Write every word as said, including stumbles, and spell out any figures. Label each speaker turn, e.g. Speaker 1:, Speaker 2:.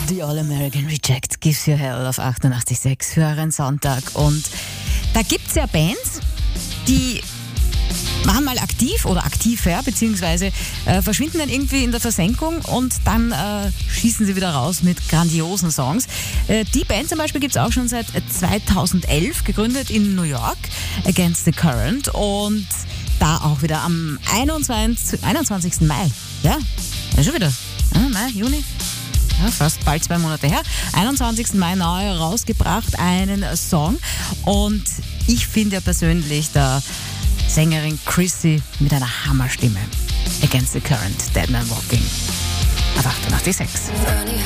Speaker 1: The All American Reject Gives You Hell auf achtundachtzig Komma sechs für euren Sonntag. Und da gibt es ja Bands, die waren mal aktiv oder aktiver, beziehungsweise äh, verschwinden dann irgendwie in der Versenkung und dann äh, schießen sie wieder raus mit grandiosen Songs. Äh, die Band zum Beispiel gibt es auch schon seit zweitausendelf, gegründet in New York, Against the Current, und da auch wieder am einundzwanzigsten Mai. Ja, ja schon wieder. Ja, Mai, Juni. Ja, fast bald zwei Monate her. einundzwanzigsten Mai neu rausgebracht, einen Song. Und ich finde ja persönlich, der Sängerin Chrissy mit einer Hammerstimme. Against the Current, Dead Man Walking. Auf achtundachtzig Komma sechs.